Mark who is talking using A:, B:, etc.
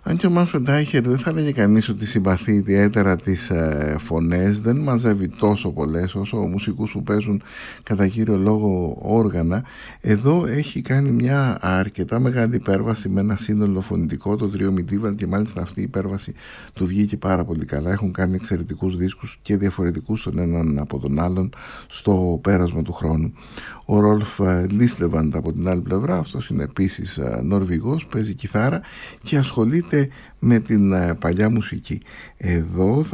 A: Αν και ο Μάνφρεντ Άιχερ δεν θα έλεγε κανείς ότι συμπαθεί ιδιαίτερα τις φωνές, δεν μαζεύει τόσο πολλές όσο μουσικούς που παίζουν κατά κύριο λόγο όργανα. Εδώ έχει κάνει μια αρκετά μεγάλη υπέρβαση με ένα σύνολο φωνητικό, το τρίο Medieval, και μάλιστα αυτή η υπέρβαση του βγήκε πάρα πολύ καλά. Έχουν κάνει εξαιρετικούς δίσκους και διαφορετικούς τον έναν από τον άλλον στο πέρασμα του χρόνου. Ο Ρόλφ Λίστεβαντ από την άλλη πλευρά, αυτός είναι επίσης Νορβηγός, παίζει κιθάρα και ασχολείται με την παλιά μουσική. Εδώ